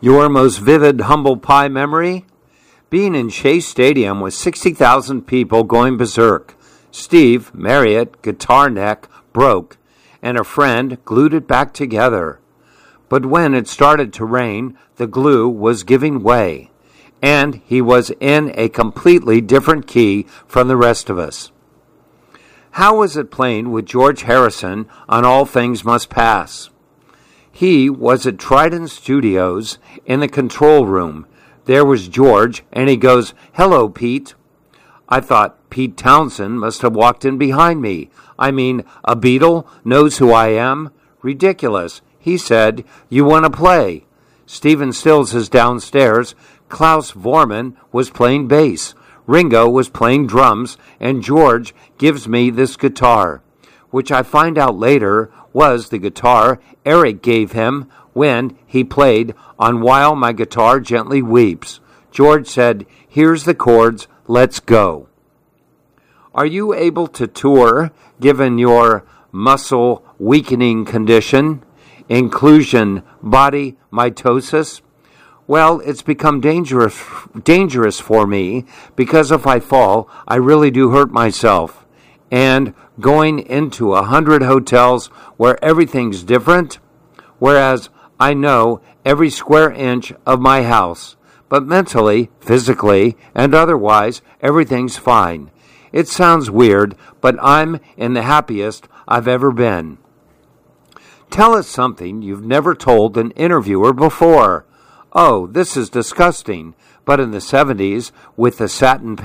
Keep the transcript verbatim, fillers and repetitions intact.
Your most vivid humble pie memory? Being in Shea Stadium with sixty thousand people going berserk. Steve Marriott, guitar neck, broke, and a friend glued it back together. But when it started to rain, the glue was giving way, and he was in a completely different key from the rest of us. How was it playing with George Harrison on All Things Must Pass? He was at Trident Studios in the control room. There was George, and he goes, "Hello, Pete." I thought Pete Townsend must have walked in behind me. I mean, a Beatle knows who I am? Ridiculous. He said, "You want to play?" Stephen Stills is downstairs. Klaus Vormann was playing bass. Ringo was playing drums, and George gives me this guitar, which I find out later was the guitar Eric gave him when he played on While My Guitar Gently Weeps. George said, "Here's the chords, let's go." Are you able to tour given your muscle weakening condition, inclusion body mitosis? Well, it's become dangerous dangerous for me because if I fall, I really do hurt myself. And going into a hundred hotels where everything's different, whereas I know every square inch of my house, but mentally, physically, and otherwise, everything's fine. It sounds weird, but I'm in the happiest I've ever been. Tell us something you've never told an interviewer before. Oh, this is disgusting, but in the seventies, with the satin